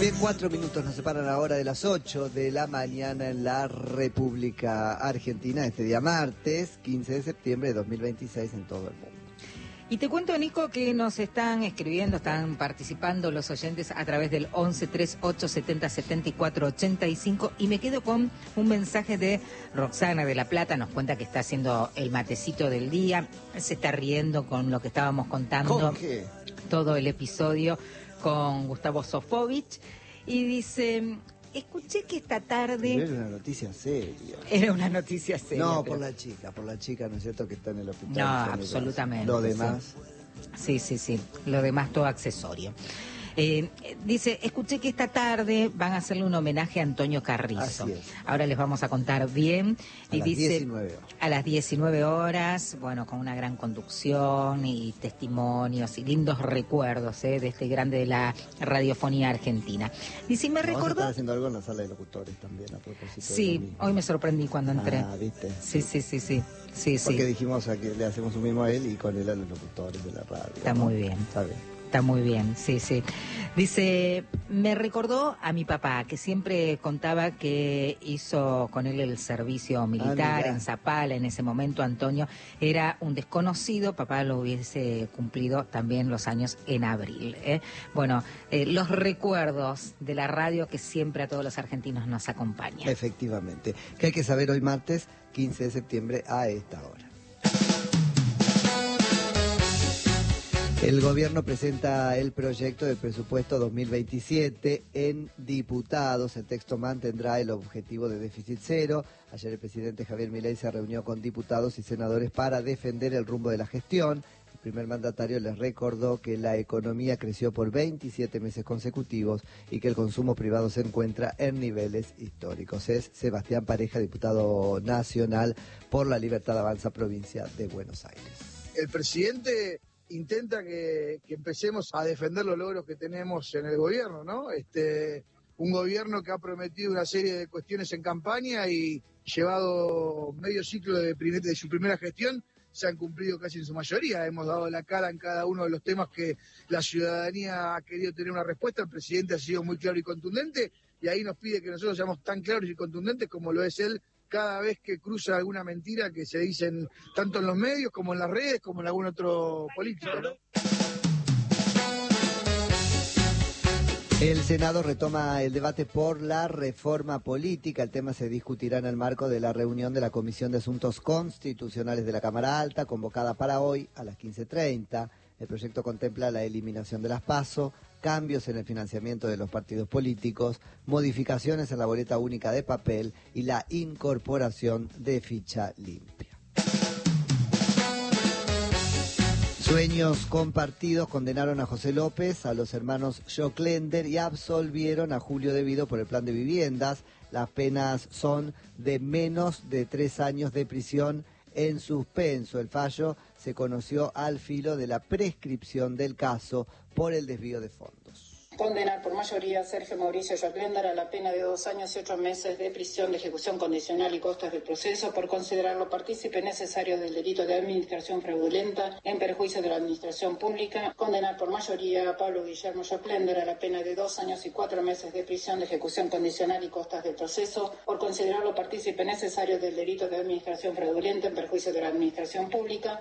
Bien, 4 minutos nos separan ahora de las 8 de la mañana en la República Argentina, este día martes, 15 de septiembre de 2026 en todo el mundo. Y te cuento, Nico, que nos están escribiendo, están participando los oyentes a través del 11 38 70 74 85 y me quedo con un mensaje de Roxana de La Plata, nos cuenta que está haciendo el matecito del día, se está riendo con lo que estábamos contando. ¿Con qué? Todo el episodio con Gustavo Sofovich y dice: escuché que esta tarde... Era una noticia seria. Era una noticia seria. No, pero... por la chica, ¿no es cierto?, que está en el hospital. No, absolutamente. Lo demás... Sí, lo demás todo accesorio. Dice, escuché que esta tarde van a hacerle un homenaje a Antonio Carrizo. Así es. Ahora les vamos a contar bien. A las 19 horas. A las 19 horas, bueno, con una gran conducción y testimonios y lindos recuerdos de este grande de la radiofonía argentina. Dice, me recordó... Vamos a estar haciendo algo en la sala de locutores también, a propósito. Sí, hoy me sorprendí cuando entré. Ah, ¿viste? Sí. Porque dijimos a que le hacemos un mismo a él y con él a los locutores de la radio. Está muy bien. Está bien. Está muy bien, sí. Dice, me recordó a mi papá, que siempre contaba que hizo con él el servicio militar en Zapala. En ese momento Antonio era un desconocido, papá lo hubiese cumplido también los años en abril. Bueno, los recuerdos de la radio que siempre a todos los argentinos nos acompañan. Efectivamente. ¿Qué hay que saber hoy martes, 15 de septiembre, a esta hora? El gobierno presenta el proyecto de presupuesto 2027 en diputados. El texto mantendrá el objetivo de déficit cero. Ayer el presidente Javier Milei se reunió con diputados y senadores para defender el rumbo de la gestión. El primer mandatario les recordó que la economía creció por 27 meses consecutivos y que el consumo privado se encuentra en niveles históricos. Es Sebastián Pareja, diputado nacional por la Libertad Avanza, provincia de Buenos Aires. El presidente intenta que empecemos a defender los logros que tenemos en el gobierno, ¿no? Un gobierno que ha prometido una serie de cuestiones en campaña y llevado medio ciclo de su primera gestión, se han cumplido casi en su mayoría. Hemos dado la cara en cada uno de los temas que la ciudadanía ha querido tener una respuesta. El presidente ha sido muy claro y contundente y ahí nos pide que nosotros seamos tan claros y contundentes como lo es él cada vez que cruza alguna mentira que se dicen tanto en los medios como en las redes como en algún otro político, ¿no? El Senado retoma el debate por la reforma política. El tema se discutirá en el marco de la reunión de la Comisión de Asuntos Constitucionales de la Cámara Alta, convocada para hoy a las 15:30. El proyecto contempla la eliminación de las PASO, cambios en el financiamiento de los partidos políticos, modificaciones en la boleta única de papel y la incorporación de ficha limpia. Sueños compartidos condenaron a José López, a los hermanos Joclender y absolvieron a Julio Devido por el plan de viviendas. Las penas son de menos de 3 años de prisión en suspenso. El fallo se conoció al filo de la prescripción del caso por el desvío de fondos. Condenar por mayoría a Sergio Mauricio Joclender a la pena de 2 años y 8 meses de prisión de ejecución condicional y costas del proceso por considerarlo partícipe necesario del delito de administración fraudulenta en perjuicio de la administración pública. Condenar por mayoría a Pablo Guillermo Joclender a la pena de 2 años y 4 meses de prisión de ejecución condicional y costas del proceso por considerarlo partícipe necesario del delito de administración fraudulenta en perjuicio de la administración pública.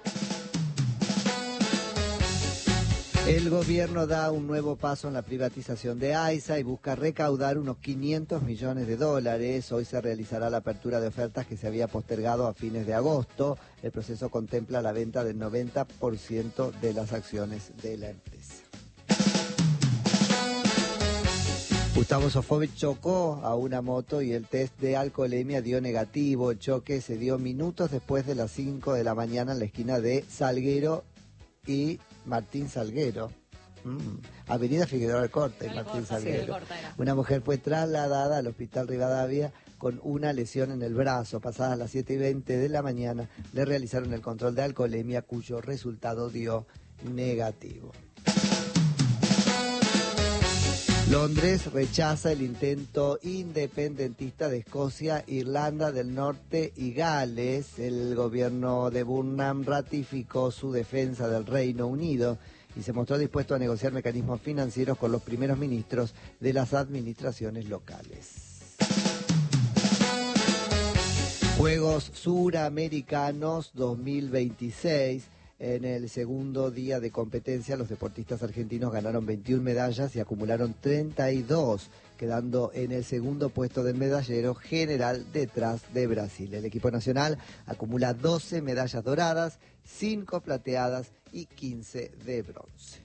El gobierno da un nuevo paso en la privatización de AISA y busca recaudar unos 500 millones de dólares. Hoy se realizará la apertura de ofertas que se había postergado a fines de agosto. El proceso contempla la venta del 90% de las acciones de la empresa. Gustavo Sofovich chocó a una moto y el test de alcoholemia dio negativo. El choque se dio minutos después de las 5 de la mañana en la esquina de Salguero y Martín Salguero. Avenida Figueroa Alcorta y Martín Salguero. Una mujer fue trasladada al Hospital Rivadavia con una lesión en el brazo. Pasadas las 7:20 de la mañana le realizaron el control de alcoholemia, cuyo resultado dio negativo. Londres rechaza el intento independentista de Escocia, Irlanda del Norte y Gales. El gobierno de Burnham ratificó su defensa del Reino Unido y se mostró dispuesto a negociar mecanismos financieros con los primeros ministros de las administraciones locales. Juegos Suramericanos 2026. En el segundo día de competencia, los deportistas argentinos ganaron 21 medallas y acumularon 32, quedando en el segundo puesto del medallero general detrás de Brasil. El equipo nacional acumula 12 medallas doradas, 5 plateadas y 15 de bronce.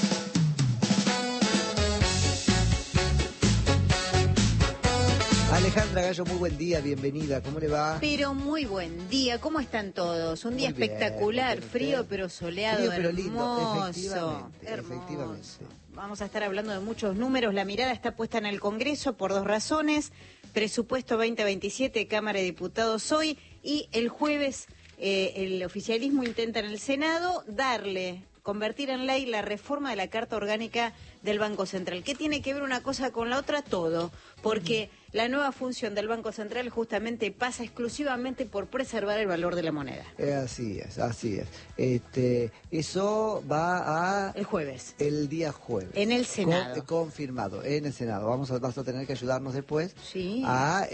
Alejandra Gallo, muy buen día, bienvenida, ¿cómo le va? Pero muy buen día, ¿cómo están todos? Un día espectacular, frío pero soleado, frío, pero hermoso, lindo, hermoso. Efectivamente. Vamos a estar hablando de muchos números, la mirada está puesta en el Congreso por dos razones, presupuesto 2027, Cámara de Diputados hoy, y el jueves el oficialismo intenta en el Senado convertir en ley la reforma de la Carta Orgánica del Banco Central. ¿Qué tiene que ver una cosa con la otra? Todo, porque la nueva función del Banco Central justamente pasa exclusivamente por preservar el valor de la moneda. Así es. Eso va el jueves. El día jueves. En el Senado. Confirmado, en el Senado. Vas a tener que ayudarnos después sí. a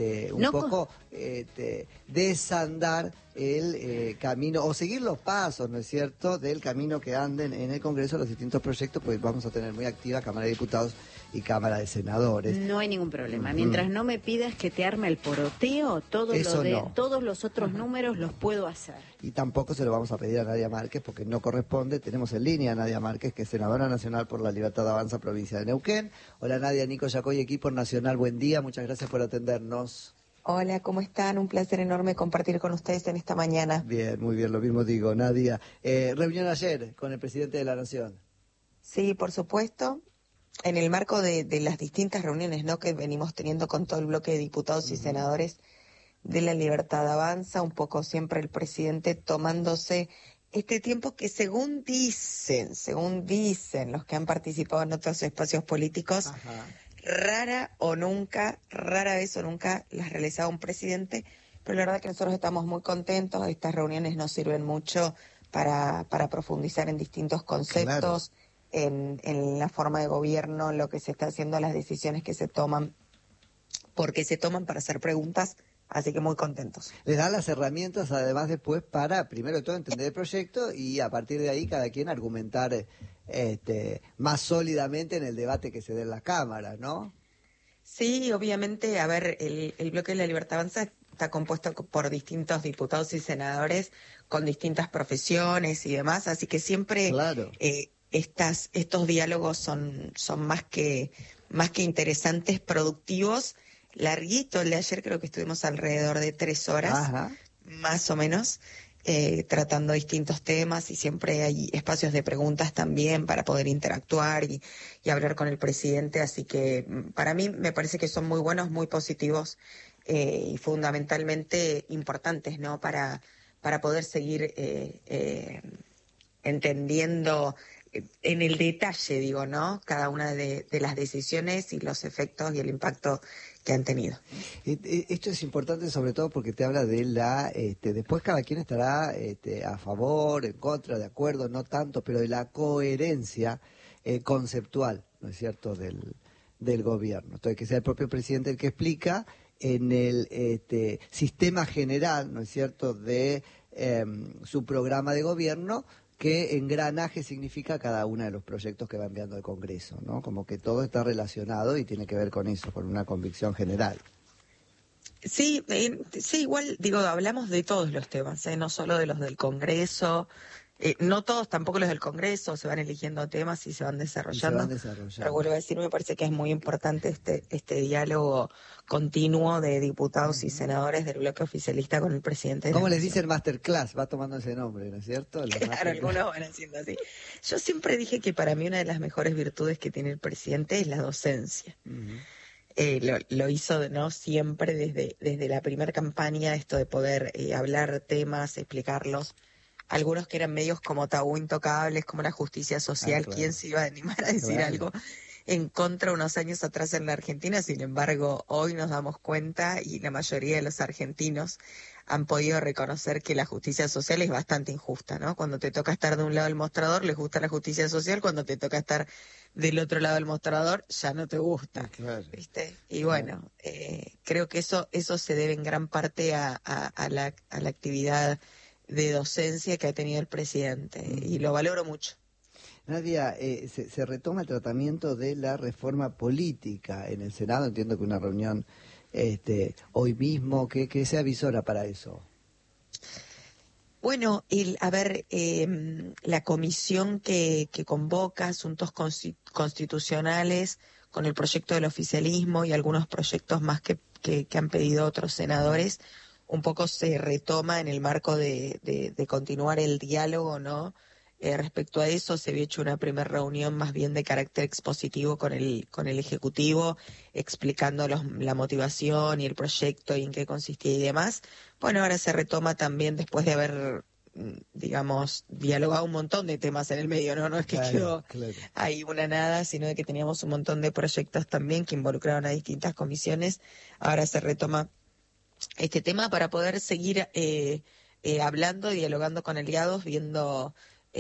desandar el camino, o seguir los pasos, ¿no es cierto?, del camino que anden en el Congreso los distintos proyectos, pues vamos a tener muy activa Cámara de Diputados y Cámara de Senadores. No hay ningún problema. Mientras no me pidas que te arme el poroteo, todos los otros números los puedo hacer. Y tampoco se lo vamos a pedir a Nadia Márquez porque no corresponde. Tenemos en línea a Nadia Márquez, que es senadora nacional por la Libertad Avanza, provincia de Neuquén. Hola Nadia, Nico Yacoy, equipo nacional, buen día, muchas gracias por atendernos. Hola, ¿cómo están? Un placer enorme compartir con ustedes en esta mañana. Bien, muy bien, lo mismo digo, Nadia. Reunión ayer con el presidente de la Nación. Sí, por supuesto. En el marco de las distintas reuniones, ¿no?, que venimos teniendo con todo el bloque de diputados y senadores de la Libertad Avanza, un poco siempre el presidente tomándose este tiempo que según dicen los que han participado en otros espacios políticos, rara vez o nunca las realizaba un presidente, pero la verdad que nosotros estamos muy contentos. Estas reuniones nos sirven mucho para profundizar en distintos conceptos, claro, en la forma de gobierno, lo que se está haciendo, las decisiones que se toman, porque se toman para hacer preguntas, así que muy contentos. Les da las herramientas además después para, primero de todo, entender el proyecto y a partir de ahí cada quien argumentar más sólidamente en el debate que se dé en la Cámara, ¿no? Sí, obviamente, a ver, el bloque de la Libertad Avanza está compuesto por distintos diputados y senadores con distintas profesiones y demás, así que siempre claro, estos diálogos son más que interesantes, productivos. Larguito el de ayer, creo que estuvimos alrededor de 3 horas, más o menos, tratando distintos temas, y siempre hay espacios de preguntas también para poder interactuar y hablar con el presidente, así que para mí me parece que son muy buenos, muy positivos y fundamentalmente importantes, ¿no?, para poder seguir entendiendo en el detalle, digo, ¿no?, cada una de las decisiones y los efectos y el impacto que han tenido. Esto es importante sobre todo porque te habla de después cada quien estará a favor, en contra, de acuerdo, no tanto, pero de la coherencia conceptual, ¿no es cierto?, del gobierno. Entonces, que sea el propio presidente el que explica en el sistema general, ¿no es cierto?, de su programa de gobierno, qué engranaje significa cada uno de los proyectos que va enviando al Congreso, ¿no? Como que todo está relacionado y tiene que ver con eso, con una convicción general. Sí, igual, digo, hablamos de todos los temas, no solo de los del Congreso, no todos, tampoco los del Congreso, se van eligiendo temas y se van desarrollando. Pero vuelvo a decir, me parece que es muy importante este diálogo continuo de diputados y senadores del bloque oficialista con el presidente. ¿Cómo les dicen masterclass? Va tomando ese nombre, ¿no es cierto? Claro, algunos van haciendo así. Yo siempre dije que para mí una de las mejores virtudes que tiene el presidente es la docencia. Lo hizo, ¿no?, siempre desde la primera campaña, esto de poder hablar temas, explicarlos. Algunos que eran medios como tabú intocables, como la justicia social, claro, ¿quién se iba a animar a decir algo en contra unos años atrás en la Argentina. Sin embargo, hoy nos damos cuenta, y la mayoría de los argentinos han podido reconocer que la justicia social es bastante injusta, ¿no? Cuando te toca estar de un lado del mostrador, les gusta la justicia social; cuando te toca estar del otro lado del mostrador, ya no te gusta, Claro. ¿viste? Y bueno, creo que eso se debe en gran parte a la actividad de docencia que ha tenido el presidente, y lo valoro mucho. Nadia, se retoma el tratamiento de la reforma política en el Senado. Entiendo que una reunión hoy mismo, ¿qué se avisora para eso? Bueno, la comisión que convoca asuntos constitucionales con el proyecto del oficialismo y algunos proyectos más que han pedido otros senadores, un poco se retoma en el marco de continuar el diálogo, ¿no? Respecto a eso, se había hecho una primera reunión más bien de carácter expositivo con el Ejecutivo, explicando la motivación y el proyecto y en qué consistía y demás. Bueno, ahora se retoma también después de haber, digamos, dialogado un montón de temas en el medio, ¿no? No es que quedó ahí una nada, sino de que teníamos un montón de proyectos también que involucraron a distintas comisiones. Ahora se retoma este tema para poder seguir hablando, dialogando con aliados, viendo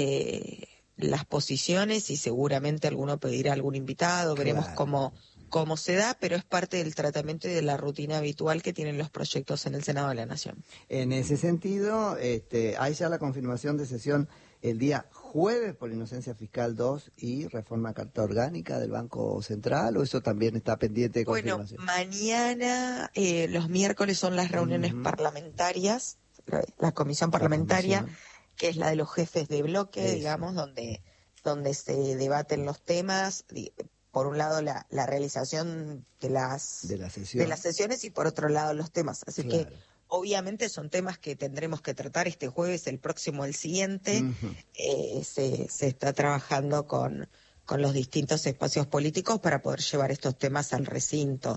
las posiciones, y seguramente alguno pedirá algún invitado, veremos cómo se da, pero es parte del tratamiento y de la rutina habitual que tienen los proyectos en el Senado de la Nación. En ese sentido, hay ya la confirmación de sesión el día jueves por Inocencia Fiscal 2 y reforma Carta Orgánica del Banco Central, ¿o eso también está pendiente de confirmación? Bueno, mañana, los miércoles son las reuniones parlamentarias, la comisión parlamentaria, que es la de los jefes de bloque, digamos, donde se debaten los temas. Por un lado, la realización de las sesiones, y por otro lado, los temas. Así que, obviamente, son temas que tendremos que tratar este jueves, el próximo, el siguiente. Se está trabajando con los distintos espacios políticos para poder llevar estos temas al recinto.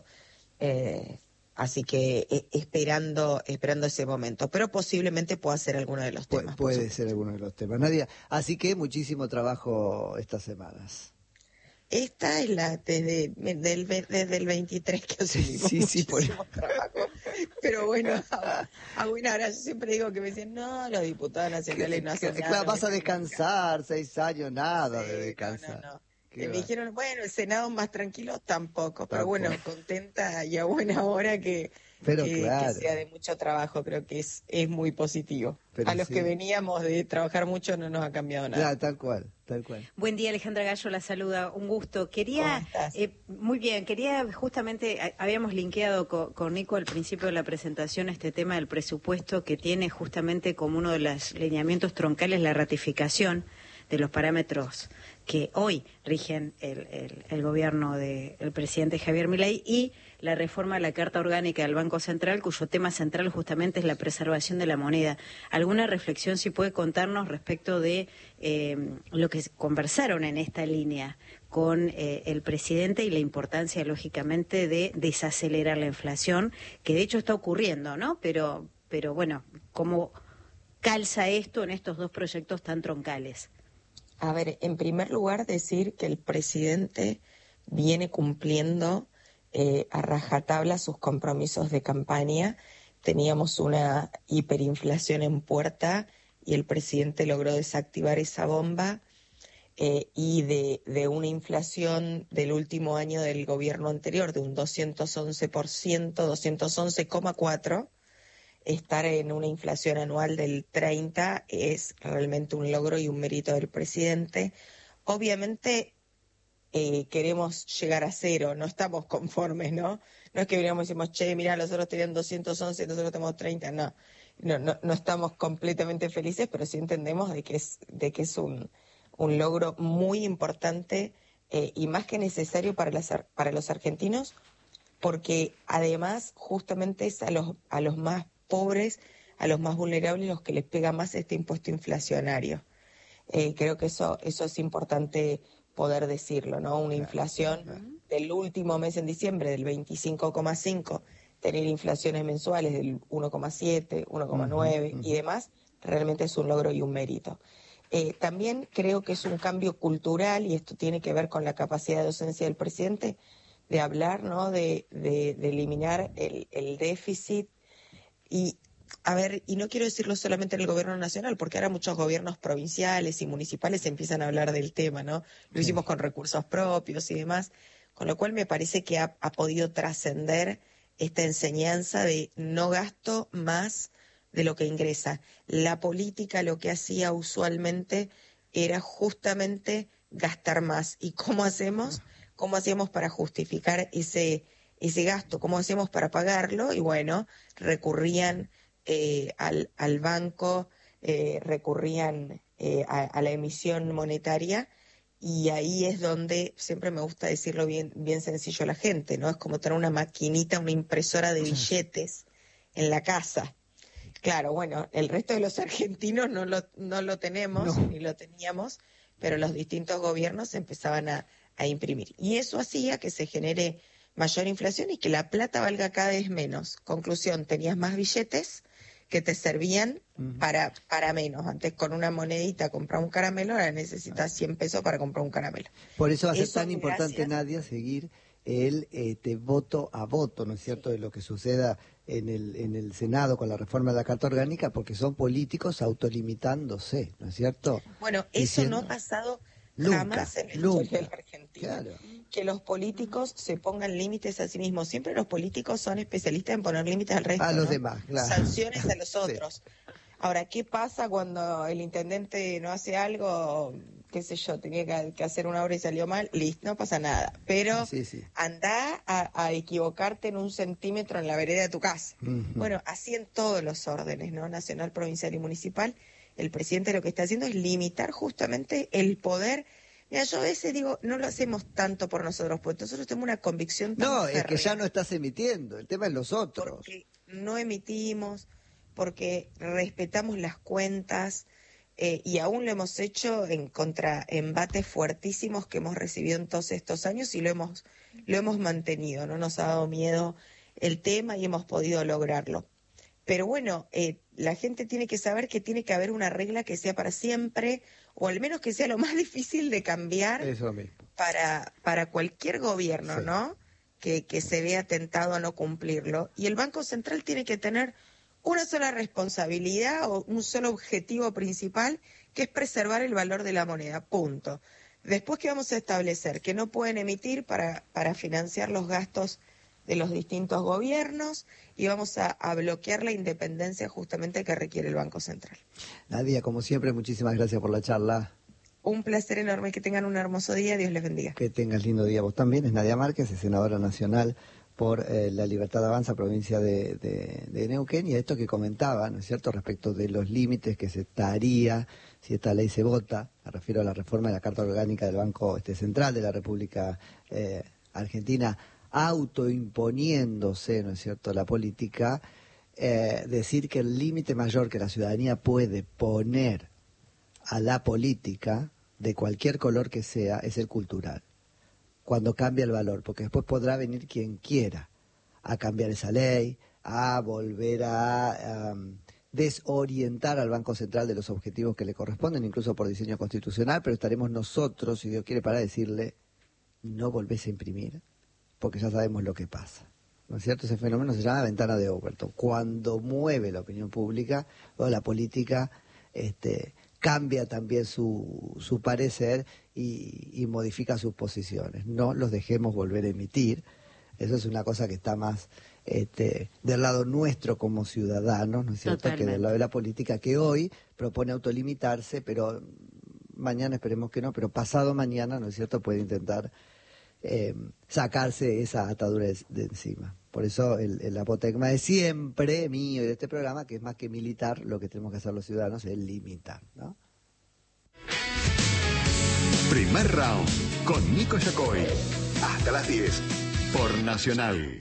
Así que esperando ese momento, pero posiblemente pueda ser alguno de los temas. Puede ser alguno de los temas, Nadia. Así que muchísimo trabajo estas semanas. Esta es desde el 23 que hacemos muchísimo trabajo. Pero bueno, ahora yo siempre digo que me dicen, no, los diputados nacionales no hacen nada. Vas a descansar 6 años, nada de descansar. No. Me dijeron, bueno, el Senado más tranquilo, tampoco. Pero bueno, contenta y a buena hora que sea de mucho trabajo, creo que es muy positivo. Pero a los que veníamos de trabajar mucho no nos ha cambiado nada. Claro, tal cual. Buen día, Alejandra Gallo la saluda, un gusto. ¿Cómo estás? Muy bien, quería justamente, habíamos linkeado con Nico al principio de la presentación este tema del presupuesto, que tiene justamente como uno de los lineamientos troncales la ratificación de los parámetros que hoy rigen el gobierno del presidente Javier Milei, y la reforma de la Carta Orgánica del Banco Central, cuyo tema central justamente es la preservación de la moneda. ¿Alguna reflexión si puede contarnos respecto de lo que conversaron en esta línea con el presidente y la importancia, lógicamente, de desacelerar la inflación, que de hecho está ocurriendo, ¿no? Pero bueno, ¿cómo calza esto en estos dos proyectos tan troncales? A ver, en primer lugar, decir que el presidente viene cumpliendo a rajatabla sus compromisos de campaña. Teníamos una hiperinflación en puerta y el presidente logró desactivar esa bomba, y de una inflación del último año del gobierno anterior de un 211%, 211,4%, estar en una inflación anual del 30% es realmente un logro y un mérito del presidente. Obviamente queremos llegar a cero, no estamos conformes, ¿no? No es que veníamos y decimos, che, mirá, los otros tenían 211 y nosotros tenemos 30, no estamos completamente felices, pero sí entendemos de que es un logro muy importante y más que necesario para los argentinos, porque además justamente es a los más pobres, a los más vulnerables, los que les pega más este impuesto inflacionario. Creo que eso es importante poder decirlo, ¿no? Una inflación del último mes en diciembre del 25,5%, tener inflaciones mensuales del 1,7%, 1,9% y demás, realmente es un logro y un mérito. También creo que es un cambio cultural, y esto tiene que ver con la capacidad de docencia del presidente, de hablar, ¿no? de eliminar el déficit. Y, a ver, y no quiero decirlo solamente en el gobierno nacional, porque ahora muchos gobiernos provinciales y municipales empiezan a hablar del tema, ¿no? Lo hicimos con recursos propios y demás, con lo cual me parece que ha podido trascender esta enseñanza de no gasto más de lo que ingresa. La política lo que hacía usualmente era justamente gastar más. ¿Y cómo hacemos? ¿Cómo hacíamos para justificar ese gasto? ¿Cómo hacíamos para pagarlo? Y bueno, recurrían al banco, recurrían a la emisión monetaria, y ahí es donde, siempre me gusta decirlo bien sencillo a la gente, ¿no? Es como tener una maquinita, una impresora de billetes en la casa. Claro, bueno, el resto de los argentinos no lo tenemos, ni lo teníamos, pero los distintos gobiernos empezaban a imprimir. Y eso hacía que se genere mayor inflación y que la plata valga cada vez menos. Conclusión, tenías más billetes que te servían para menos. Antes con una monedita comprar un caramelo, ahora necesitas 100 pesos para comprar un caramelo. Por eso va a ser tan importante, Nadia, seguir el voto a voto, ¿no es cierto?, de lo que suceda en el Senado con la reforma de la Carta Orgánica, porque son políticos autolimitándose, ¿no es cierto? Bueno, eso no ha pasado jamás en la historia de la Argentina. Claro. Que los políticos se pongan límites a sí mismos. Siempre los políticos son especialistas en poner límites al resto. A los ¿no? demás, claro. Sanciones a los otros. Sí. Ahora, ¿qué pasa cuando el intendente no hace algo? Qué sé yo, tenía que hacer una obra y salió mal, listo, no pasa nada. Pero andá a equivocarte en 1 centímetro en la vereda de tu casa. Bueno, así en todos los órdenes, ¿no? Nacional, provincial y municipal. El presidente lo que está haciendo es limitar justamente el poder. Mira, yo a veces digo, no lo hacemos tanto por nosotros, porque nosotros tenemos una convicción tan férrea. Es que ya no estás emitiendo, el tema es los otros. Porque no emitimos, porque respetamos las cuentas, y aún lo hemos hecho en contra embates fuertísimos que hemos recibido en todos estos años, y lo hemos mantenido, no nos ha dado miedo el tema y hemos podido lograrlo. Pero bueno, la gente tiene que saber que tiene que haber una regla que sea para siempre, o al menos que sea lo más difícil de cambiar. Eso mismo. Para cualquier gobierno, ¿no? Que se vea tentado a no cumplirlo. Y el Banco Central tiene que tener una sola responsabilidad o un solo objetivo principal, que es preservar el valor de la moneda, punto. Después, ¿qué vamos a establecer? Que no pueden emitir para financiar los gastos de los distintos gobiernos, y vamos a bloquear la independencia justamente que requiere el Banco Central. Nadia, como siempre, muchísimas gracias por la charla. Un placer enorme, que tengan un hermoso día, Dios les bendiga. Que tengas lindo día vos también. Es Nadia Márquez, es senadora nacional por La Libertad Avanza, provincia de Neuquén, y a esto que comentaba, ¿no es cierto?, respecto de los límites que se estaría si esta ley se vota. Me refiero a la reforma de la Carta Orgánica del Banco Central de la República Argentina, autoimponiéndose, ¿no es cierto?, la política. Decir que el límite mayor que la ciudadanía puede poner a la política, de cualquier color que sea, es el cultural, cuando cambia el valor, porque después podrá venir quien quiera a cambiar esa ley, a volver a desorientar al Banco Central de los objetivos que le corresponden, incluso por diseño constitucional, pero estaremos nosotros, si Dios quiere, para decirle, no volvés a imprimir, porque ya sabemos lo que pasa. ¿No es cierto? Ese fenómeno se llama ventana de Overton. Cuando mueve la opinión pública o la política, cambia también su parecer y modifica sus posiciones. No los dejemos volver a emitir. Eso es una cosa que está más del lado nuestro como ciudadanos, ¿no es cierto?, totalmente, que del lado de la política, que hoy propone autolimitarse, pero mañana esperemos que no, pero pasado mañana, ¿no es cierto?, puede intentar sacarse esa atadura de encima. Por eso el apotegma de siempre, mío y de este programa, que es más que militar, lo que tenemos que hacer los ciudadanos es limitar, ¿no? Primer round con Nico Yacoy. Hasta las 10 por Nacional.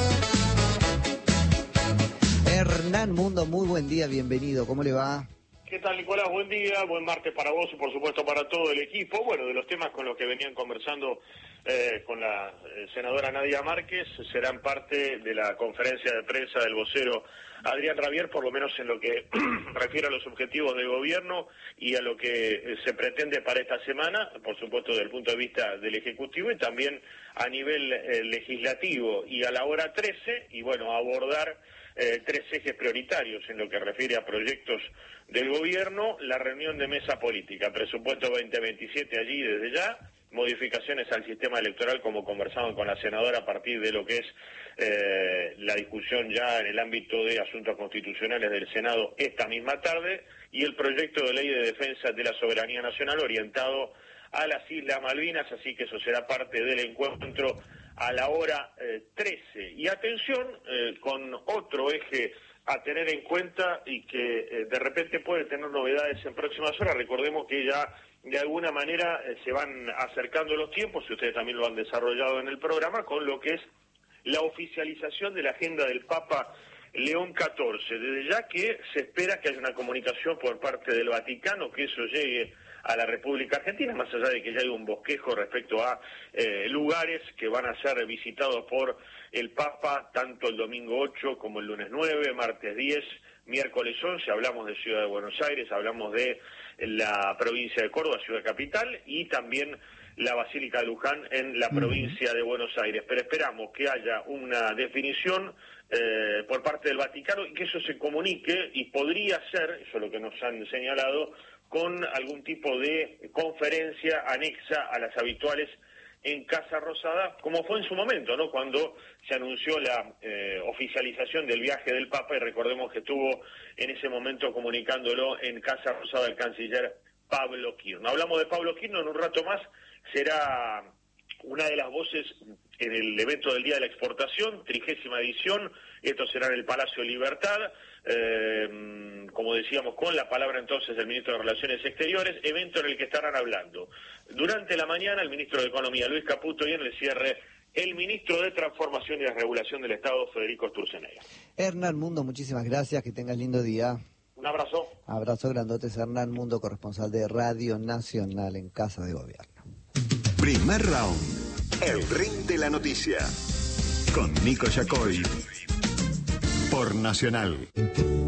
Hernán Mundo, muy buen día, bienvenido. ¿Cómo le va? ¿Qué tal, Nicolás? Buen día, buen martes para vos y por supuesto para todo el equipo. Bueno, de los temas con los que venían conversando con la senadora Nadia Márquez serán parte de la conferencia de prensa del vocero Adrián Rabier, por lo menos en lo que refiere a los objetivos del gobierno y a lo que se pretende para esta semana, por supuesto desde el punto de vista del Ejecutivo y también a nivel legislativo y a la hora 13, y bueno, abordar 3 ejes prioritarios en lo que refiere a proyectos del gobierno, la reunión de mesa política, presupuesto 2027 allí desde ya, modificaciones al sistema electoral como conversaban con la senadora a partir de lo que es la discusión ya en el ámbito de asuntos constitucionales del Senado esta misma tarde, y el proyecto de ley de defensa de la soberanía nacional orientado a las Islas Malvinas, así que eso será parte del encuentro a la hora 13. Y atención con otro eje a tener en cuenta y que de repente puede tener novedades en próximas horas. Recordemos que ya de alguna manera se van acercando los tiempos, y ustedes también lo han desarrollado en el programa, con lo que es la oficialización de la agenda del Papa León XIV. Desde ya que se espera que haya una comunicación por parte del Vaticano, que eso llegue a la República Argentina, más allá de que ya hay un bosquejo respecto a lugares que van a ser visitados por el Papa, tanto el domingo 8 como el lunes 9, martes 10, miércoles 11, hablamos de Ciudad de Buenos Aires, hablamos de la provincia de Córdoba, ciudad capital, y también la Basílica de Luján en la provincia de Buenos Aires. Pero esperamos que haya una definición por parte del Vaticano y que eso se comunique, y podría ser, eso es lo que nos han señalado, con algún tipo de conferencia anexa a las habituales en Casa Rosada, como fue en su momento, ¿no? Cuando se anunció la oficialización del viaje del Papa, y recordemos que estuvo en ese momento comunicándolo en Casa Rosada el canciller Pablo Kirchner. Hablamos de Pablo Kirchner, en un rato más será una de las voces en el evento del Día de la Exportación, 30ª edición, esto será en el Palacio de Libertad, como decíamos, con la palabra entonces del ministro de Relaciones Exteriores, evento en el que estarán hablando durante la mañana el ministro de Economía, Luis Caputo, y en el cierre el ministro de Transformación y Desregulación del Estado, Federico Sturzenegger. Hernán Mundo, muchísimas gracias, que tengas lindo día. Un abrazo. Abrazo grandotes, Hernán Mundo, corresponsal de Radio Nacional en Casa de Gobierno. Primer round, el ring de la noticia, con Nico Yacoy, por Nacional.